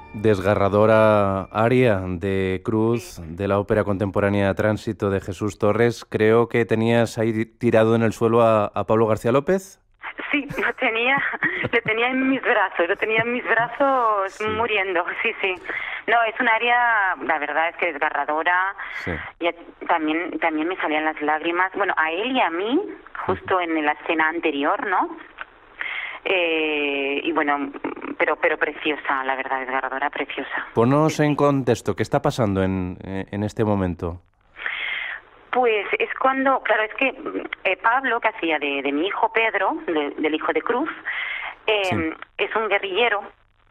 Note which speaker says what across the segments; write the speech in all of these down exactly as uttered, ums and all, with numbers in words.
Speaker 1: Desgarradora aria de Cruz de la ópera contemporánea Tránsito de Jesús Torres. Creo que tenías ahí tirado en el suelo a, a Pablo García López.
Speaker 2: Sí, lo tenía, lo tenía en mis brazos, lo tenía en mis brazos sí. muriendo, sí, sí. No, es un área, la verdad es que desgarradora. Sí. Y también, también me salían las lágrimas. Bueno, a él y a mí, justo uh-huh. en la escena anterior, ¿no? Eh, y bueno, pero pero preciosa, la verdad, desgarradora, preciosa.
Speaker 1: Ponos sí. en contexto, ¿qué está pasando en, en este momento?
Speaker 2: Pues es cuando, claro, es que eh, Pablo, que hacía de, de mi hijo Pedro, de, del hijo de Cruz, eh, sí. es un guerrillero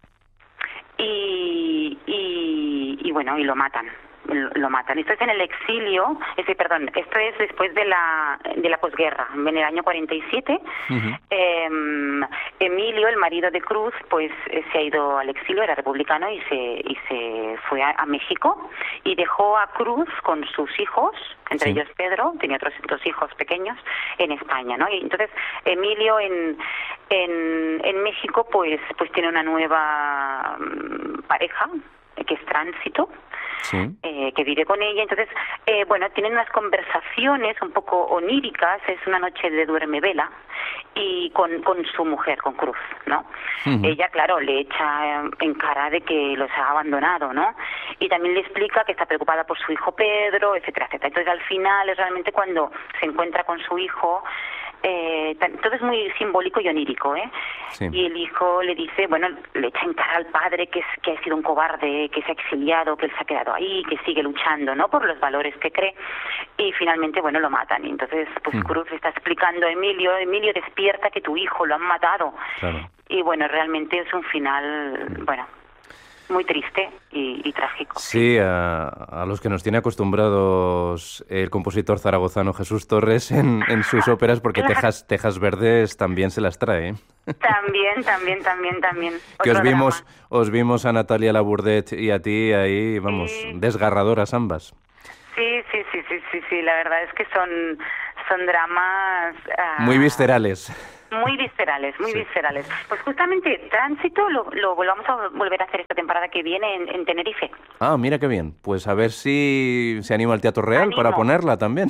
Speaker 2: y, y, y bueno, y lo matan. lo matan. Esto es en el exilio, ese, perdón, esto es después de la de la posguerra, en el año cuarenta y siete. Uh-huh. eh, Emilio, el marido de Cruz, pues eh, se ha ido al exilio, era republicano y se y se fue a, a México y dejó a Cruz con sus hijos, entre sí. ellos Pedro, tenía otros dos hijos pequeños, en España, ¿no? Y entonces Emilio en en en México pues pues tiene una nueva um, pareja, que es Tránsito. Sí. Eh, que vive con ella. Entonces, eh, bueno, tienen unas conversaciones un poco oníricas, es una noche de duerme vela, y con, con su mujer, con Cruz, ¿no? Uh-huh. Ella, claro, le echa en cara de que los ha abandonado, ¿no? Y también le explica que está preocupada por su hijo Pedro, etcétera, etcétera. Entonces, al final, es realmente cuando se encuentra con su hijo, Eh, todo es muy simbólico y onírico, ¿eh? Sí. Y el hijo le dice, bueno, le echa en cara al padre que, es, que ha sido un cobarde, que se ha exiliado, que él se ha quedado ahí, que sigue luchando, ¿no?, por los valores que cree, y finalmente, bueno, lo matan. Y entonces, pues mm. Cruz le está explicando a Emilio, Emilio, despierta, que tu hijo lo han matado. Claro. Y bueno, realmente es un final, mm. bueno, muy triste y, y trágico.
Speaker 1: Sí, a, a los que nos tiene acostumbrados el compositor zaragozano Jesús Torres en, en sus óperas, porque Tejas, Tejas Verdes también se las trae.
Speaker 2: También, también, también, también.
Speaker 1: Que os vimos, os vimos a Natalia Labourdet y a ti ahí, vamos, sí. desgarradoras ambas.
Speaker 2: Sí, sí, sí, sí, sí, sí, la verdad es que son, son dramas... Uh...
Speaker 1: muy viscerales.
Speaker 2: Muy viscerales, muy sí. viscerales. Pues justamente Tránsito lo, lo volvamos a volver a hacer esta temporada que viene en, en Tenerife.
Speaker 1: Ah, mira qué bien. Pues a ver si se anima el Teatro Real Animo. para ponerla también.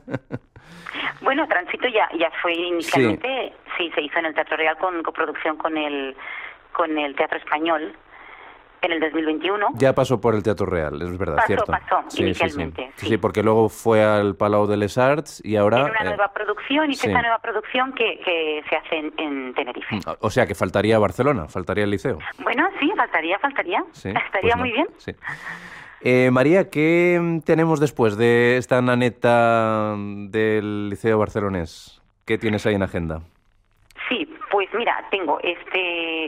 Speaker 2: Bueno, Tránsito ya ya fue inicialmente, sí, sí se hizo en el Teatro Real con coproducción con el con el Teatro Español en el dos mil veintiuno.
Speaker 1: Ya pasó por el Teatro Real, es verdad,
Speaker 2: pasó,
Speaker 1: cierto.
Speaker 2: Pasó,
Speaker 1: sí,
Speaker 2: inicialmente.
Speaker 1: Sí, sí. Sí. sí, porque luego fue al Palau de les Arts y ahora...
Speaker 2: En una eh... nueva producción, y sí. esta nueva producción que, que se hace en, en Tenerife.
Speaker 1: O sea, que faltaría Barcelona, faltaría el Liceo.
Speaker 2: Bueno, sí, faltaría, faltaría. Sí, Estaría pues no. muy bien.
Speaker 1: Sí. Eh, María, ¿qué tenemos después de esta naneta del Liceo barcelonés? ¿Qué tienes ahí en agenda?
Speaker 2: Sí, pues mira, tengo este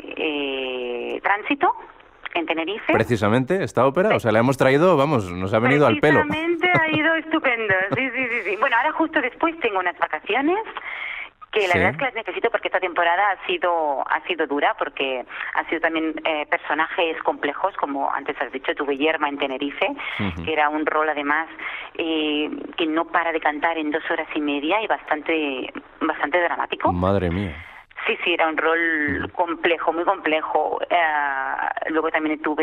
Speaker 2: eh, Tránsito en Tenerife.
Speaker 1: Precisamente, esta ópera, o sea, la hemos traído, vamos, nos ha venido al pelo.
Speaker 2: Precisamente ha ido estupendo, sí, sí, sí, sí. Bueno, ahora justo después tengo unas vacaciones que la sí. verdad es que las necesito porque esta temporada ha sido ha sido dura, porque ha sido también eh, personajes complejos, como antes has dicho, tuve Yerma en Tenerife, uh-huh. que era un rol además eh, que no para de cantar en dos horas y media y bastante bastante dramático.
Speaker 1: Madre mía.
Speaker 2: Sí, sí, era un rol complejo, muy complejo. Uh, luego también tuve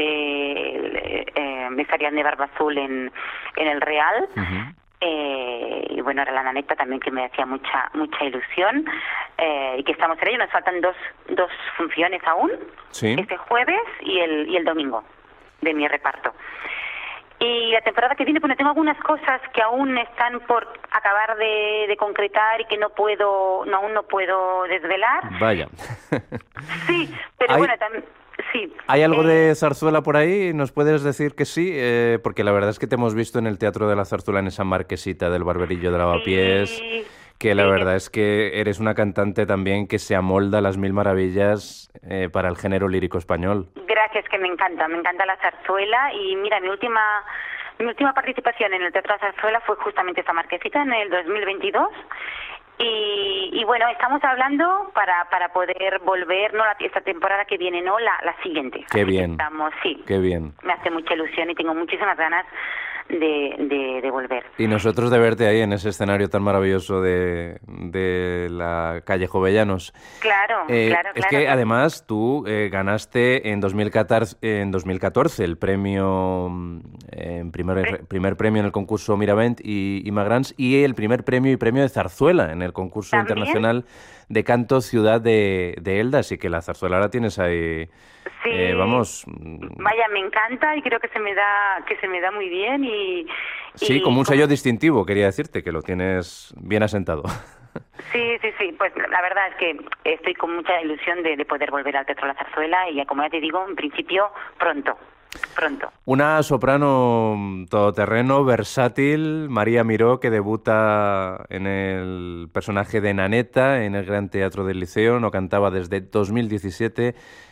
Speaker 2: eh, Mesarias de Barba Azul en, en el Real. Uh-huh. Eh, y bueno, era la naneta también que me hacía mucha mucha ilusión. Eh, y que estamos en ello, nos faltan dos, dos funciones aún. Sí. Este jueves y el, y el domingo de mi reparto. Y la temporada que viene, bueno, tengo algunas cosas que aún están por acabar de, de concretar y que no puedo, no, aún no puedo desvelar.
Speaker 1: Vaya.
Speaker 2: Sí, pero
Speaker 1: ¿Hay,
Speaker 2: bueno, también... Sí.
Speaker 1: ¿Hay algo eh, de zarzuela por ahí? ¿Nos puedes decir que sí? Eh, porque la verdad es que te hemos visto en el Teatro de la Zarzuela, en esa marquesita del Barberillo de Lavapiés, sí, que la sí, verdad es que eres una cantante también que se amolda a las mil maravillas eh, para el género lírico español.
Speaker 2: Gracias, que me encanta, me encanta la zarzuela. Y mira, mi última mi última participación en el Teatro de la Zarzuela fue justamente esta marquesita en el dos mil veintidós. Y, y bueno, estamos hablando para para poder volver, no la, esta temporada que viene, no, la, la siguiente.
Speaker 1: Qué Así bien.
Speaker 2: Estamos, sí.
Speaker 1: Qué bien.
Speaker 2: Me hace mucha ilusión y tengo muchísimas ganas de, de, de volver.
Speaker 1: Y nosotros de verte ahí en ese escenario tan maravilloso de, de la calle Jovellanos.
Speaker 2: Claro,
Speaker 1: eh,
Speaker 2: claro,
Speaker 1: Es
Speaker 2: claro,
Speaker 1: que
Speaker 2: claro.
Speaker 1: además tú eh, ganaste en dos mil catorce, en dos mil catorce el premio, eh, primer, primer premio en el concurso Miravent y, y Magrans, y el primer premio y premio de zarzuela en el concurso
Speaker 2: ¿También?
Speaker 1: internacional de canto Ciudad de, de Elda, así que la zarzuela la tienes ahí.
Speaker 2: Sí,
Speaker 1: eh, vamos.
Speaker 2: Vaya, me encanta y creo que se me da que se me da muy bien y...
Speaker 1: Sí,
Speaker 2: y
Speaker 1: como un
Speaker 2: como-
Speaker 1: sello distintivo, quería decirte, que lo tienes bien asentado.
Speaker 2: Sí, sí, sí, pues la verdad es que estoy con mucha ilusión de, de poder volver al Teatro La Zarzuela y como ya te digo, en principio pronto, pronto.
Speaker 1: Una soprano todoterreno, versátil, María Miró, que debuta en el personaje de Nanetta en el Gran Teatro del Liceo, no cantaba desde dos mil diecisiete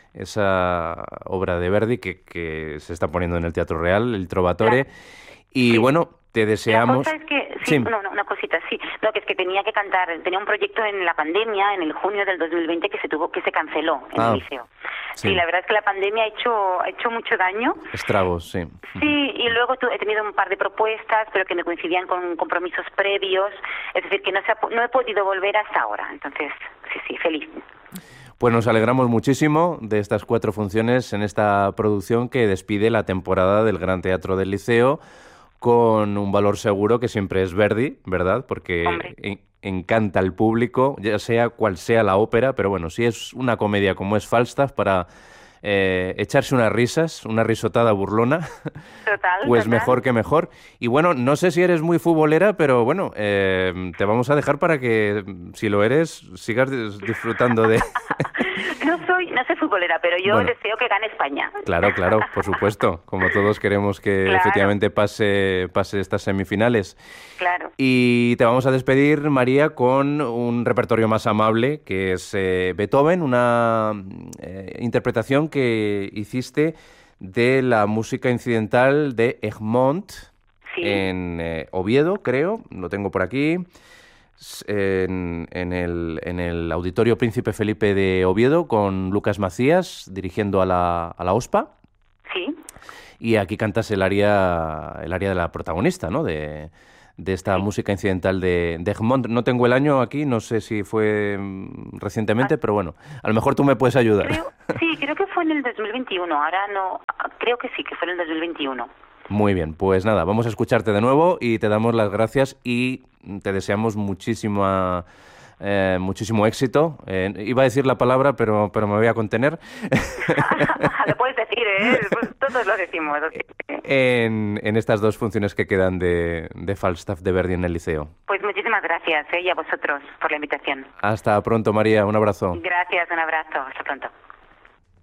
Speaker 1: esa obra de Verdi que, que se está poniendo en el Teatro Real, el Trovatore. Y
Speaker 2: sí.
Speaker 1: bueno, te deseamos...
Speaker 2: La cosa es que, sí,
Speaker 1: Sí.
Speaker 2: No, no, una cosita, sí, no, que es que tenía que cantar, tenía un proyecto en la pandemia, en el junio del dos mil veinte, que se tuvo, que se canceló en
Speaker 1: Ah,
Speaker 2: el liceo.
Speaker 1: sí.
Speaker 2: Sí, la verdad es que la pandemia ha hecho, ha hecho mucho daño.
Speaker 1: Estragos, sí.
Speaker 2: Sí, y luego tu- he tenido un par de propuestas, pero que me coincidían con compromisos previos, es decir, que no, se ha po- no he podido volver hasta ahora, entonces, sí, sí, feliz.
Speaker 1: Pues nos alegramos muchísimo de estas cuatro funciones en esta producción que despide la temporada del Gran Teatro del Liceo con un valor seguro que siempre es Verdi, ¿verdad? Porque
Speaker 2: Hombre.
Speaker 1: en- encanta al público, ya sea cual sea la ópera, pero bueno, si es una comedia como es Falstaff para eh, echarse unas risas, una risotada burlona,
Speaker 2: Total,
Speaker 1: pues
Speaker 2: total.
Speaker 1: mejor que mejor. Y bueno, no sé si eres muy futbolera, pero bueno, eh, te vamos a dejar para que, si lo eres, sigas dis- disfrutando de...
Speaker 2: No soy, no soy futbolera, pero yo
Speaker 1: Bueno.
Speaker 2: deseo que gane España.
Speaker 1: Claro, claro, por supuesto. Como todos queremos que
Speaker 2: Claro.
Speaker 1: efectivamente pase, pase estas semifinales.
Speaker 2: Claro.
Speaker 1: Y te vamos a despedir, María, con un repertorio más amable, que es eh, Beethoven, una eh, interpretación que hiciste de la música incidental de Egmont
Speaker 2: Sí.
Speaker 1: en eh, Oviedo, creo, lo tengo por aquí. S- En, en el, en el Auditorio Príncipe Felipe de Oviedo con Lucas Macías dirigiendo a la, a la OSPA,
Speaker 2: Sí.
Speaker 1: y aquí cantas el área, el área de la protagonista, ¿no? De, de esta música incidental de, de Egmont. No tengo el año aquí, no sé si fue mm, recientemente, pero bueno, a lo mejor tú me puedes ayudar.
Speaker 2: Creo, sí, creo que fue en el dos mil veintiuno. Ahora no, creo que sí, que fue en el dos mil veintiuno.
Speaker 1: Muy bien, pues nada, vamos a escucharte de nuevo y te damos las gracias y te deseamos muchísima, eh, muchísimo éxito. Eh, iba a decir la palabra, pero, pero me voy a contener.
Speaker 2: Lo puedes decir, ¿eh? Pues todos lo decimos. así que-
Speaker 1: en, en estas dos funciones que quedan de, de Falstaff de Verdi en el Liceo.
Speaker 2: Pues muchísimas gracias, ¿eh? Y a vosotros por la invitación.
Speaker 1: Hasta pronto, María, un abrazo.
Speaker 2: Gracias, un abrazo. Hasta pronto.